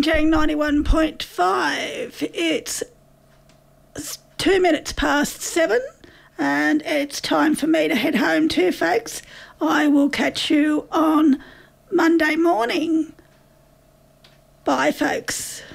Jang 91.5. It's 2 minutes past 7 and it's time for me to head home too, folks. I will catch you on Monday morning. Bye, folks.